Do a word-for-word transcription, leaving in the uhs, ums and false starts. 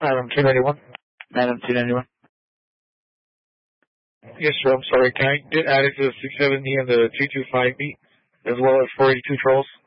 Item two ninety-one. Item two ninety-one. Yes, sir. I'm sorry. Can I get added to the six seventy and the two twenty-five B, as well as four eighty-two Charles?